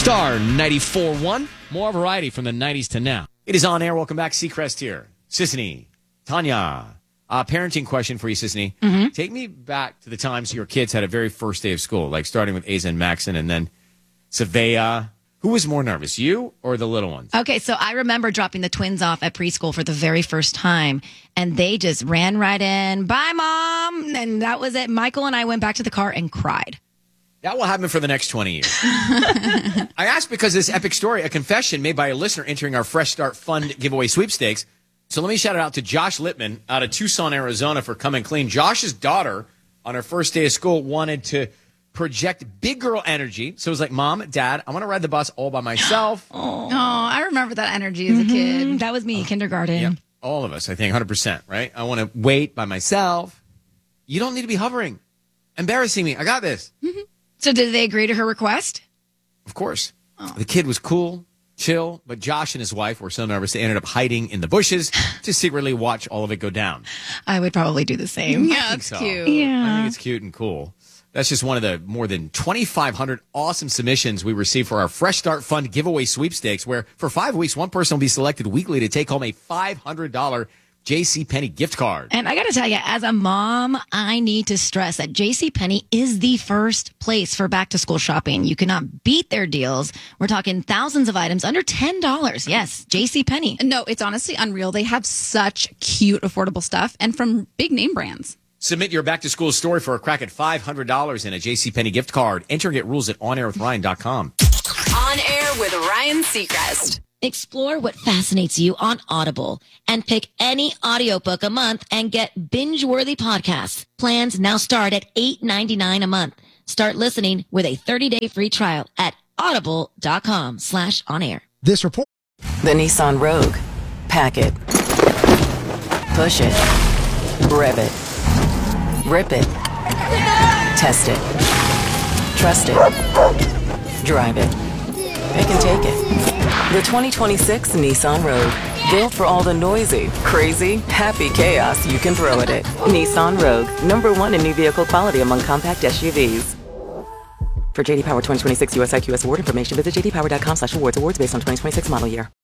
Star 94.1. More variety from the 90s to now. It is on air. Welcome back. Seacrest here. Sisney, Tanya. Parenting question for you, Sisney. Mm-hmm. Take me back to the times your kids had a very first day of school, like starting with Asa and Maxon and then Savea. Who was more nervous, you or the little ones? Okay, so I remember dropping the twins off at preschool for the very first time, and they just ran right in. Bye, Mom! And that was it. Michael and I went back to the car and cried. That will happen for the next 20 years. I asked because this epic story, a confession made by a listener entering our Fresh Start Fund giveaway sweepstakes. So let me shout it out to Josh Littman out of Tucson, Arizona for coming clean. Josh's daughter on her first day of school wanted to project big girl energy. So it was like, Mom, Dad, I want to ride the bus all by myself. Oh, I remember that energy as a kid. That was me, kindergarten. Yeah, all of us, I think, 100%, right? I want to wait by myself. You don't need to be hovering. Embarrassing me. I got this. So did they agree to her request? Of course. The kid was cool, chill, but Josh and his wife were so nervous they ended up hiding in the bushes to secretly watch all of it go down. I would probably do the same. Yeah, that's cute. I think it's cute and cool. That's just one of the more than 2,500 awesome submissions we received for our Fresh Start Fund giveaway sweepstakes, where for 5 weeks, one person will be selected weekly to take home a $500 JCPenney gift card. And I got to tell you, as a mom, I need to stress that JCPenney is the first place for back-to-school shopping. You cannot beat their deals. We're talking thousands of items under $10. Yes, JCPenney. No, it's honestly unreal. They have such cute, affordable stuff and from big name brands. Submit your back-to-school story for a crack at $500 in a JCPenney gift card. Enter and get rules at onairwithryan.com. On Air with Ryan Seacrest. Explore what fascinates you on Audible and pick any audiobook a month and get binge-worthy podcasts. Plans now start at $8.99 a month. Start listening with a 30-day free trial at audible.com/onair. This report. The Nissan Rogue. Pack it. Push it. Rev it. Rip it. Test it. Trust it. Drive it. Pick and take it. The 2026 Nissan Rogue. Built for all the noisy, crazy, happy chaos you can throw at it. Nissan Rogue. #1 in new vehicle quality among compact SUVs. For JD Power 2026 US IQS award information, visit jdpower.com/awards. Awards based on 2026 model year.